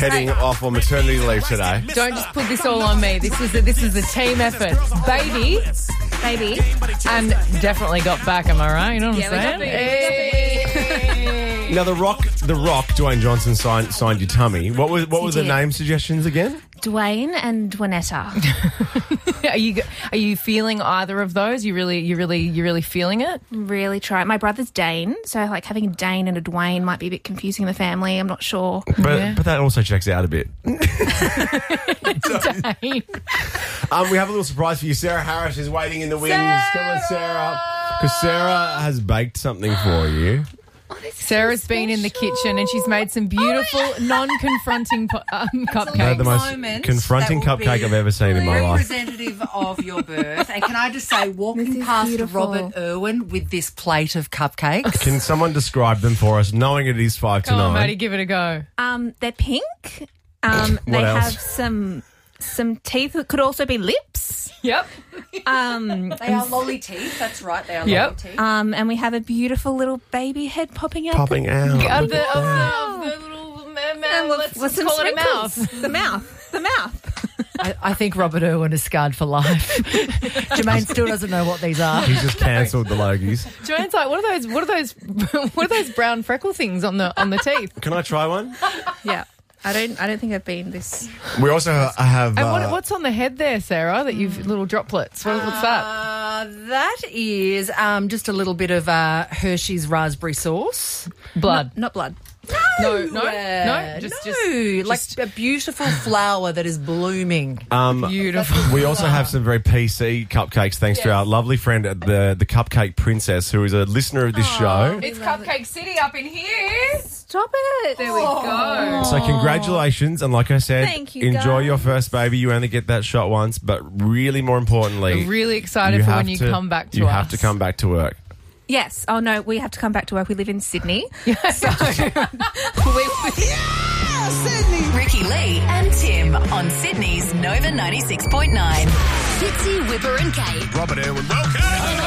heading off on maternity leave today. Don't just put this all on me. This is a team effort. Baby. And definitely got back, am I right? You know what I'm saying? Now, The Rock, Dwayne Johnson signed your tummy. What were the name suggestions again? Dwayne and Dwanetta. Are you feeling either of those? You really feeling it? Really try. My brother's Dane, so like having a Dane and a Dwayne might be a bit confusing in the family. I'm not sure. But that also checks out a bit. Dane. We have a little surprise for you. Sarah Harris is waiting in the wings. Come on, Sarah. Because Sarah has baked something for you. Sarah's been in the kitchen and she's made some beautiful, non-confronting cupcakes. They're the most confronting cupcake I've ever seen in my life. Representative of your birth. And can I just say, walking past beautiful. Robert Irwin with this plate of cupcakes. Can someone describe them for us, knowing it is 5 to 9? Come on, Maddie, give it a go. They're pink. They else? have some teeth that could also be lips. Yep. They are lolly teeth. That's right. They are lolly teeth. And we have a beautiful little baby head popping out. Of the little let's some call it a mouth. The mouth. I think Robert Irwin is scarred for life. Jermaine still doesn't know what these are. He's just cancelled the Logies. Joanne's like, what are those brown freckle things on the teeth? Can I try one? Yeah. I don't think I've been this. We also have... And what's on the head there, Sarah, that you've... little droplets? What's that? That is just a little bit of Hershey's raspberry sauce. Blood. Not blood. No. Just a beautiful flower that is blooming. Beautiful. We also have some very PC cupcakes, thanks to our lovely friend, the Cupcake Princess, who is a listener of this show. It's Cupcake City up in here. Stop it. There we go. So congratulations, and like I said, Thank you, enjoy guys. your first baby. You only get that shot once, but really more importantly... I'm really excited for when you come back to us. You have to come back to work. Yes. Oh, no, we have to come back to work. We live in Sydney. Sydney. Ricky Lee and Tim on Sydney's Nova 96.9. Fitzy, Whipper and Kate. Robert Irwin, welcome!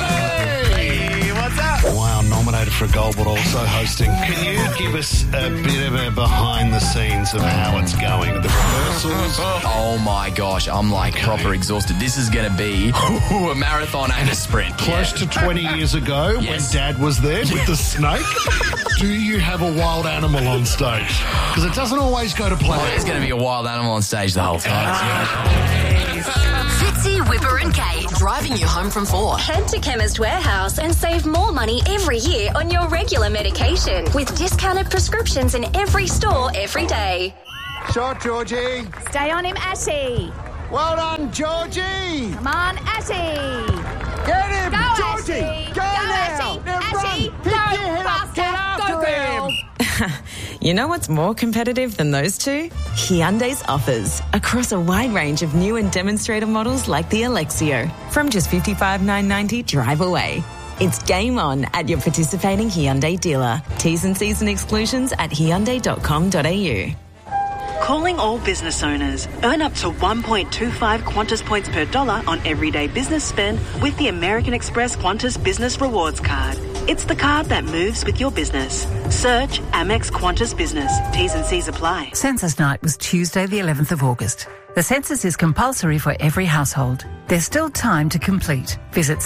Hey, what's up? Wow, nominated for a gold, but also hosting. Can you give us a bit of a behind the scenes of how it's going? The rehearsals? Oh my gosh, I'm like proper exhausted. This is going to be a marathon and a sprint. Close to 20 years ago when Dad was there with the snake. Do you have a wild animal on stage? Because it doesn't always go to plan. There's going to be a wild animal on stage the whole time. Fitzy, Whipper and Kate, driving you home from 4. Head to Chemist Warehouse and save more money every year on your regular medication with discounted prescriptions in every store every day. Shot, Georgie. Stay on him, Ashy. Well done, Georgie. Come on, Ashy. Get him, Go, Georgie. Ashy. Go now. Ashy. Now Ashy. run. Pick your head up. Get after him. You know what's more competitive than those two? Hyundai's offers across a wide range of new and demonstrator models like the Alexio. From just $55,990 drive away. It's game on at your participating Hyundai dealer. T's and C's and exclusions at Hyundai.com.au. Calling all business owners. Earn up to 1.25 Qantas points per dollar on everyday business spend with the American Express Qantas Business Rewards Card. It's the card that moves with your business. Search Amex Qantas Business. T's and C's apply. Census night was Tuesday the 11th of August. The census is compulsory for every household. There's still time to complete. Visit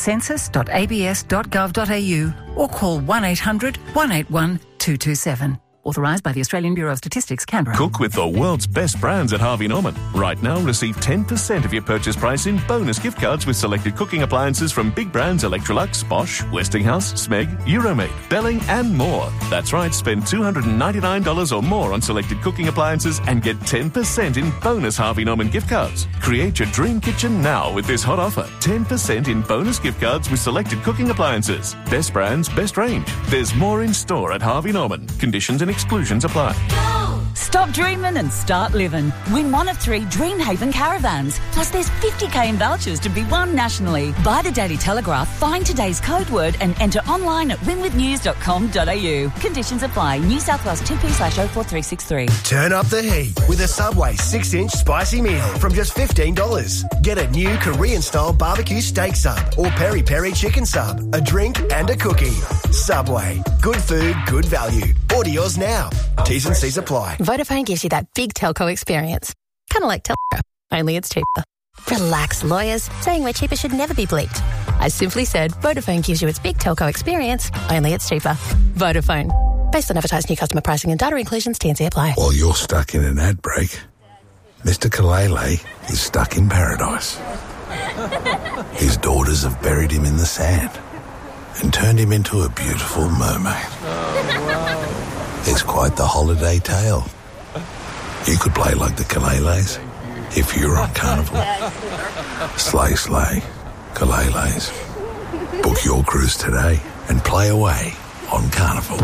census.abs.gov.au or call 1-800-181-227. Authorised by the Australian Bureau of Statistics, Canberra. Cook with the world's best brands at Harvey Norman. Right now, receive 10% of your purchase price in bonus gift cards with selected cooking appliances from big brands Electrolux, Bosch, Westinghouse, Smeg, Euromade, Belling and more. That's right, spend $299 or more on selected cooking appliances and get 10% in bonus Harvey Norman gift cards. Create your dream kitchen now with this hot offer. 10% in bonus gift cards with selected cooking appliances. Best brands, best range. There's more in store at Harvey Norman. Conditions and exclusions apply. Stop dreaming and start living. Win one of 3 Dreamhaven caravans. Plus there's 50k in vouchers to be won nationally. Buy the Daily Telegraph, find today's code word and enter online at winwithnews.com.au. Conditions apply. New South Wales 2P/04363. Turn up the heat with a Subway 6-inch spicy meal from just $15. Get a new Korean-style barbecue steak sub or peri-peri chicken sub, a drink and a cookie. Subway. Good food, good value. Order yours now. T's and C's apply. Vodafone gives you that big telco experience. Kind of like telco, only it's cheaper. Relax, lawyers. Saying we're cheaper should never be bleeped. I simply said Vodafone gives you its big telco experience, only it's cheaper. Vodafone. Based on advertised new customer pricing and data inclusions, T&C apply. While you're stuck in an ad break, Mr. Kalele is stuck in paradise. His daughters have buried him in the sand and turned him into a beautiful mermaid. It's quite the holiday tale. You could play like the Kaleles if you were on Carnival. Slay, slay, Kaleles. Book your cruise today and play away on Carnival.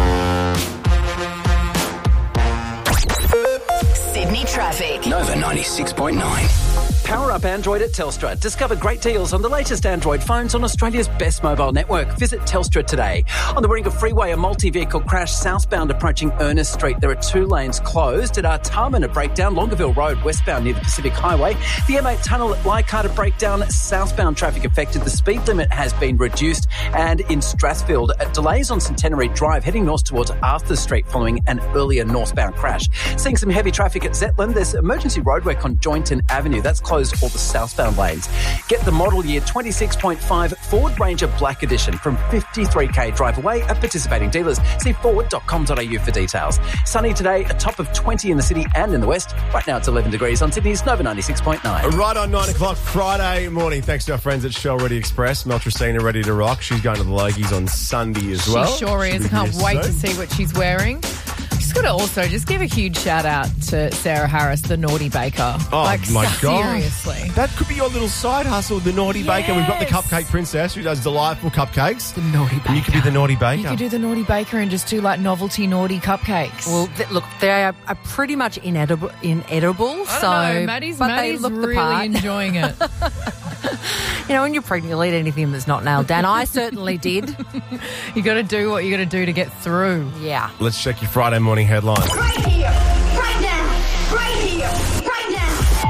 Sydney traffic. Nova 96.9. Power up Android at Telstra. Discover great deals on the latest Android phones on Australia's best mobile network. Visit Telstra today. On the Warringah Freeway, a multi-vehicle crash southbound approaching Ernest Street. There are 2 lanes closed. At Artarmon, a breakdown. Longueville Road, westbound near the Pacific Highway. The M8 tunnel at Leichhardt, a breakdown. Southbound traffic affected. The speed limit has been reduced. And in Strathfield, delays on Centenary Drive heading north towards Arthur Street following an earlier northbound crash. Seeing some heavy traffic at Zetland, there's emergency roadwork on Joynton Avenue. That's closed all the southbound lanes. Get the model year 26.5 Ford Ranger Black Edition from 53k drive away at participating dealers. See ford.com.au for details. Sunny today, a top of 20 in the city and in the west. Right now it's 11 degrees on Sydney's Nova 96.9. Right on 9 o'clock Friday morning. Thanks to our friends at Shell Ready Express. Meltracina ready to rock. She's going to the Logies on Sunday as well. She sure is. I can't wait to see what she's wearing. Just got to also just give a huge shout out to Sarah Harris, the naughty baker. Oh, my God. Seriously. That could be your little side hustle, the naughty baker. We've got the Cupcake Princess who does delightful cupcakes. The naughty baker. And you could be the naughty baker. You could do the naughty baker and just do like novelty naughty cupcakes. Well, look, they are pretty much inedible. I don't know. Maddie's really enjoying it. You know, when you're pregnant, you'll eat anything that's not nailed down. I certainly did. You got to do what you got to do to get through. Yeah. Let's check your Friday morning headlines. Right here, right now, right here, right now.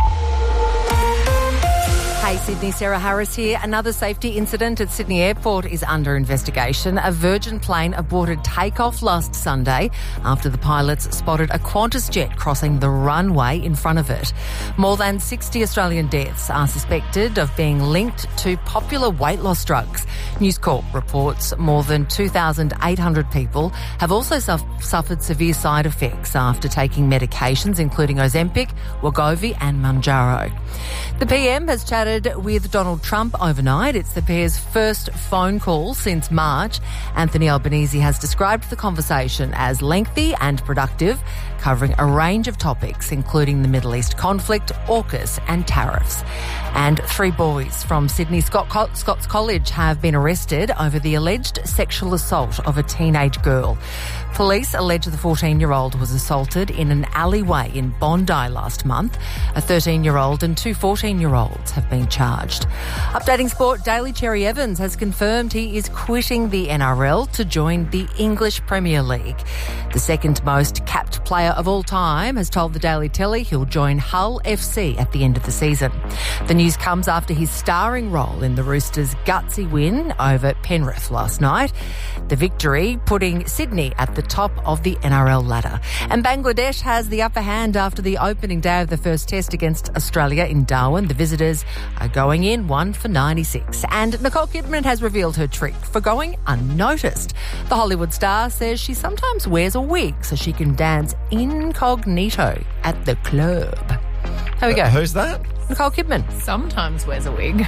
Hey Sydney, Sarah Harris here. Another safety incident at Sydney Airport is under investigation. A Virgin plane aborted takeoff last Sunday after the pilots spotted a Qantas jet crossing the runway in front of it. More than 60 Australian deaths are suspected of being linked to popular weight loss drugs. News Corp reports more than 2,800 people have also suffered severe side effects after taking medications including Ozempic, Wegovy and Mounjaro. The PM has chatted with Donald Trump overnight. It's the pair's first phone call since March. Anthony Albanese has described the conversation as lengthy and productive, covering a range of topics, including the Middle East conflict, AUKUS and tariffs. And 3 boys from Sydney Scots College have been arrested over the alleged sexual assault of a teenage girl. Police allege the 14-year-old was assaulted in an alleyway in Bondi last month. A 13-year-old and 2 14-year-olds have been charged. Updating sport, Daly Cherry Evans has confirmed he is quitting the NRL to join the English Premier League. The second most capped player of all time has told the Daily Telly he'll join Hull FC at the end of the season. The news comes after his starring role in the Roosters' gutsy win over Penrith last night. The victory putting Sydney at the top of the NRL ladder. And Bangladesh has the upper hand after the opening day of the first test against Australia in Darwin. The visitors are going in 1 for 96. And Nicole Kidman has revealed her trick for going unnoticed. The Hollywood star says she sometimes wears a wig so she can dance incognito at the club. There we go. Who's that? Nicole Kidman. Sometimes wears a wig.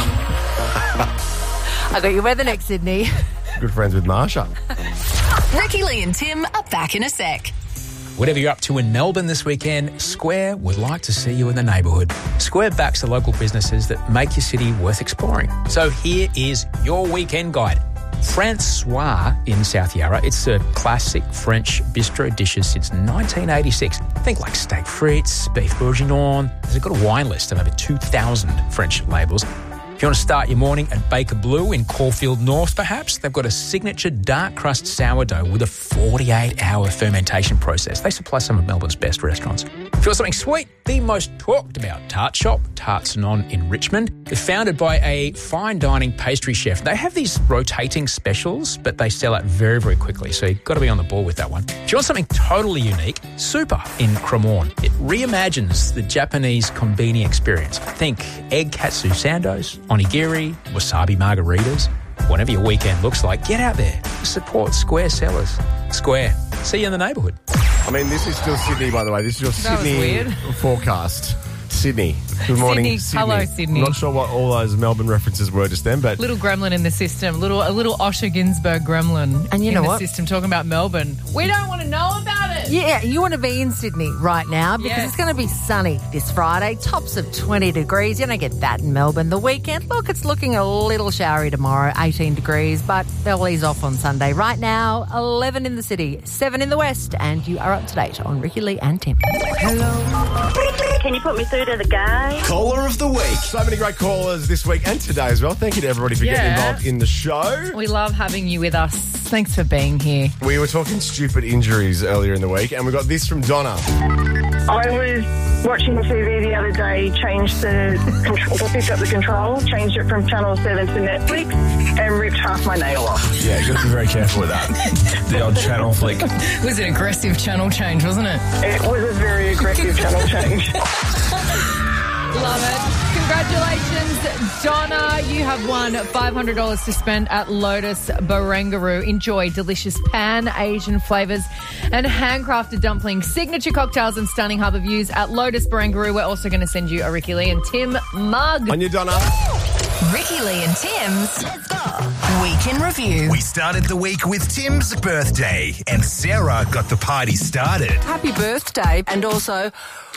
I got your weather next, Sydney. Good friends with Marsha. Ricky Lee and Tim are back in a sec. Whatever you're up to in Melbourne this weekend, Square would like to see you in the neighbourhood. Square backs the local businesses that make your city worth exploring. So here is your weekend guide. Francois in South Yarra. It's served classic French bistro dishes since 1986. Think like steak frites, beef bourguignon. They've got a wine list of over 2,000 French labels. If you want to start your morning at Baker Blue in Caulfield North, perhaps, they've got a signature dark crust sourdough with a 48-hour fermentation process. They supply some of Melbourne's best restaurants. If you want something sweet, the most talked about tart shop, Tarts and On in Richmond, is founded by a fine dining pastry chef. They have these rotating specials, but they sell out very, very quickly, so you've got to be on the ball with that one. If you want something totally unique, Super in Cremorne. It reimagines the Japanese konbini experience. Think egg katsu sandos, onigiri, wasabi margaritas. Whatever your weekend looks like, get out there. Support Square Sellers. Square. See you in the neighbourhood. I mean, this is still Sydney, by the way. This is your That was Sydney weird. forecast. Sydney. Good morning, Sydney. Hello, Sydney. I'm not sure what all those Melbourne references were just then, but Little gremlin in the system, a little Osher Ginsberg gremlin And you in know the what? system talking about Melbourne. We don't want to know about it. Yeah, you want to be in Sydney right now because Yes. it's going to be sunny this Friday, tops of 20 degrees. You don't get that in Melbourne. The weekend, look, it's looking a little showery tomorrow, 18 degrees, but they'll ease off on Sunday. Right now, 11 in the city, 7 in the west, and you are up to date on Ricky Lee and Tim. Can you put me through to the guy? Caller of the week. So many great callers this week and today as well. Thank you to everybody for getting Yeah. involved in the show. We love having you with us. Thanks for being here. We were talking stupid injuries earlier in the week, and we got this from Donna. I was watching TV the other day, changed the control, picked up the control, changed it from Channel 7 to Netflix, and ripped half my nail off. Yeah, you've got to be very careful with that. The old channel flick. It was an aggressive channel change, wasn't it? It was a very aggressive channel change. Love it. Congratulations, Donna. You have won $500 to spend at Lotus Barangaroo. Enjoy delicious pan-Asian flavours and handcrafted dumplings, signature cocktails and stunning harbour views at Lotus Barangaroo. We're also going to send you a Ricky Lee and Tim mug. On you, Donna. Ricky Lee and Tim's Week in Review. We started the week with Tim's birthday, and Sarah got the party started. Happy birthday, and also...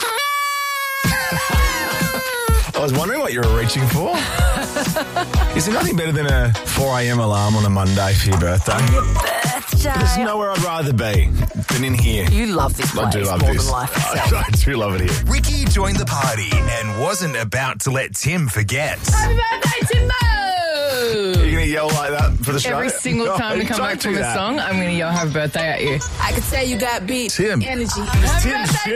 I was wondering what you were reaching for. Is there nothing better than a 4 a.m. alarm on a Monday for your birthday? There's nowhere I'd rather be than in here. You love this place I do love more this. than life itself. I do love it here. Ricky joined the party and wasn't about to let Tim forget. Happy birthday, Timbo! Are you going to yell like that for the show? Every single time we come Don't back do from a that. song, I'm going to yell happy birthday at you. I could say you got beat Tim. energy. It's Tim's